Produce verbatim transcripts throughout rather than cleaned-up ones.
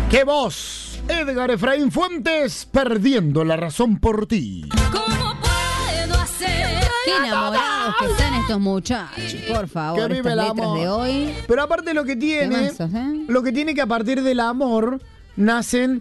¡Qué voz! Edgar Efraín Fuentes, perdiendo la razón por ti. ¿Cómo puedo hacer? Qué enamorados que están estos muchachos, por favor, Que vive estas el letras amor. de hoy. Pero aparte lo que tiene, Temazos, ¿eh? lo que tiene que a partir del amor nacen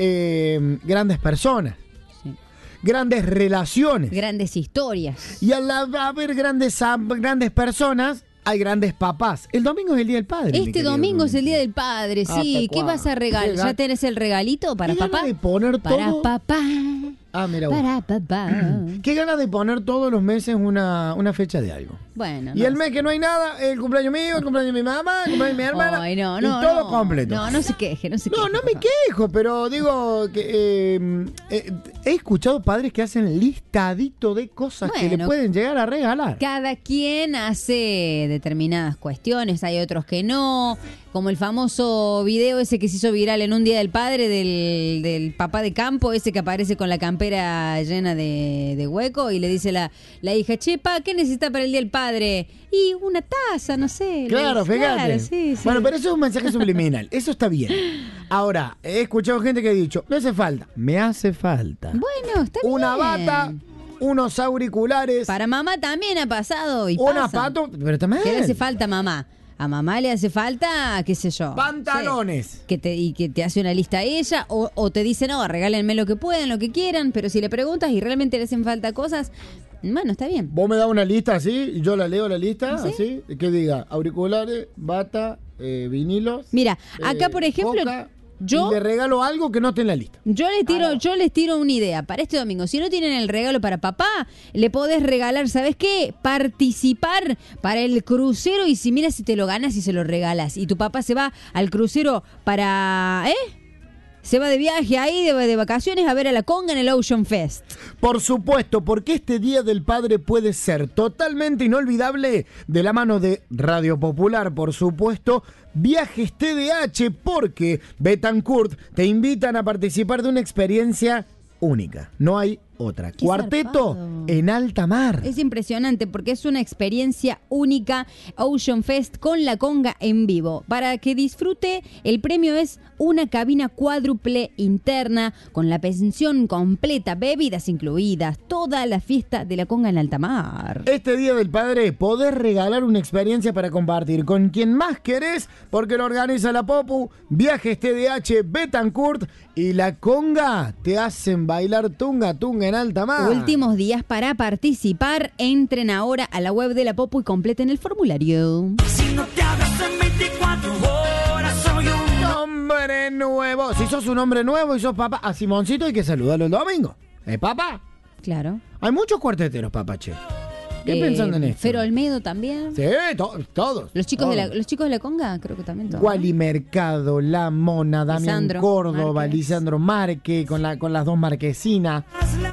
eh, grandes personas, Sí. grandes relaciones. Grandes historias. Y al haber grandes, grandes personas, hay grandes papás. El domingo es el Día del Padre. mi Este querido domingo es el Domingo. Día del Padre, ¿Hasta sí. ¿Qué cuándo? vas a regalar? Qué ¿Ya gan- tenés el regalito para Qué ganas papá? de poner Para todo. papá. Ah, mira vos. Para papá. Qué ganas de poner todos los meses una, una fecha de algo. Bueno, Y no el sé. mes que no hay nada, el cumpleaños mío, el cumpleaños de mi mamá, el cumpleaños de mi hermana. Ay, no, y no, todo no. completo. No, no se queje, no se No, queje. no por me favor. quejo, pero digo que eh, eh, he escuchado padres que hacen listadito de cosas que le Bueno, pueden llegar a regalar. Cada quien hace determinadas cuestiones, hay otros que no, como el famoso video ese que se hizo viral en un Día del Padre del, del papá de campo, ese que aparece con la campera llena de, de hueco y le dice la, la hija, che, pa, ¿qué necesita para el Día del Padre? Y una taza, no sé. le Claro, dice, fíjate. claro, sí, sí. Bueno, pero eso es un mensaje subliminal. Eso está bien. Ahora, he escuchado gente que ha dicho, me hace falta. Me hace falta. Bueno, está bien. Una bata, unos auriculares, Para mamá también ha pasado y una pasa. pato, pero también ¿Qué le hace falta a mamá? A mamá le hace falta, qué sé yo. pantalones. Sí, que te, y que te hace una lista ella, o, o te dice, no, regálenme lo que puedan, lo que quieran, pero si le preguntas y realmente le hacen falta cosas, bueno, está bien. Vos me das una lista así, y yo la leo la lista, ¿Sí? así, que diga auriculares, bata, eh, vinilos. Mira, acá eh, por ejemplo, coca, yo... y le regalo algo que no esté en la lista. Yo les tiro, Ah, no. yo les tiro una idea para este domingo. Si no tienen el regalo para papá, le podés regalar, ¿sabes qué? Participar para el crucero y si mira si te lo ganas y se lo regalas. Y tu papá se va al crucero para, ¿eh? Se va de viaje ahí, de, de vacaciones, a ver a la conga en el Ocean Fest. Por supuesto, porque este Día del Padre puede ser totalmente inolvidable de la mano de Radio Popular, por supuesto, Viajes T D H, porque Betancourt te invitan a participar de una experiencia única. No hay otra. Qué Cuarteto zarpado. en alta mar. Es impresionante porque es una experiencia única, Ocean Fest con la conga en vivo. Para que disfrute, el premio es una cabina cuádruple interna con la pensión completa, bebidas incluidas, toda la fiesta de la conga en alta mar. Este Día del Padre podés regalar una experiencia para compartir con quien más querés, porque lo organiza la Popu, Viajes T D H, Betancourt y la conga te hacen bailar tunga tunga en alta mar. Últimos días para participar. Entren ahora a la web de la Popu y completen el formulario. Si no te hablas en veinticuatro horas, soy un Hombre nuevo. Si sos un hombre nuevo y sos papá, a Simoncito hay que saludarlo el domingo. ¿Eh, papá? Claro. Hay muchos cuarteteros, papá, che. ¿Qué Eh, pensando en esto? Fero Olmedo también. Sí, to- todos. Los chicos, de la, todos. los chicos de la conga, creo que también todos. Guali Mercado, La Mona, Damián Lisandro Córdoba, Márquez. Lisandro Marque, con, la, con las dos marquesinas.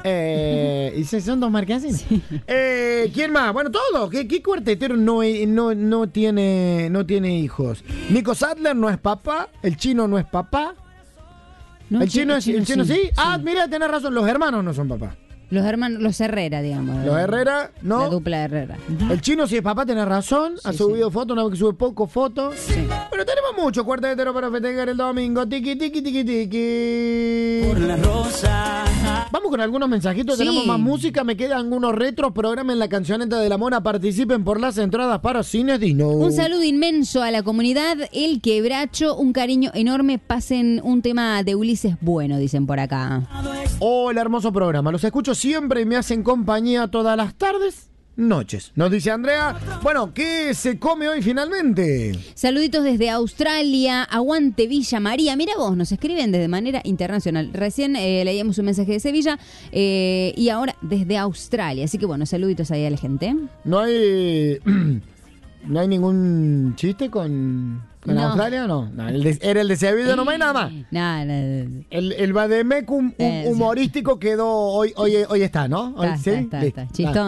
Eh, ¿Y si son dos marquesinas? Eh, ¿Quién más? Bueno, todos. ¿Qué, qué cuartetero no, e- no, no, tiene, no tiene hijos? Nico Sadler no es papá, el chino no es papá. No, ¿El chino, es- el chino sí? Ah, sí. mira, tenés razón, los hermanos no son papá. Los hermanos, los Herrera, digamos. Los Herrera, La no. dupla Herrera. El chino sí es papá, tenés razón. Ha Sí, subido fotos, una vez que sube poco fotos. Sí. Pero tenemos mucho cuartetero para festejar el domingo. Tiki, tiki, tiki, tiki. por la rosa. Vamos con algunos mensajitos, Sí. tenemos más música, me quedan algunos retros, programen la cancioneta de la mona, participen por las entradas para Cines Dino. Un saludo inmenso a la comunidad El Quebracho, un cariño enorme. Pasen un tema de Ulises Bueno, dicen por acá. Hola, hermoso programa, los escucho siempre y me hacen compañía todas las tardes, noches. Nos dice Andrea, bueno, ¿qué se come hoy finalmente? Saluditos desde Australia, aguante Villa María. Mira vos, nos escriben desde manera internacional. Recién eh, leíamos un mensaje de Sevilla eh, y ahora desde Australia. Así que bueno, saluditos ahí a la gente. ¿No hay no hay ningún chiste con, con No. Australia? No, no el de- era el de Sevilla, no hay nada más. Nada, nada. El, el Bademecum Eh, sí. humorístico quedó hoy, hoy, hoy está, ¿no? Hoy, Está, ¿sí? está, está, Listo. está. Chistón.